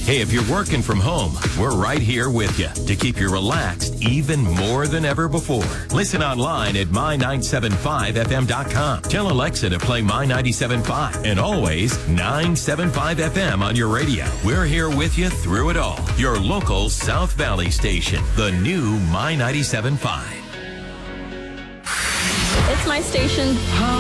Hey, if you're working from home, we're right here with you to keep you relaxed even more than ever before. Listen online at my975fm.com. Tell Alexa to play My975 and always 975 FM on your radio. We're here with you through it all. Your local South Valley station, the new My975. It's my station.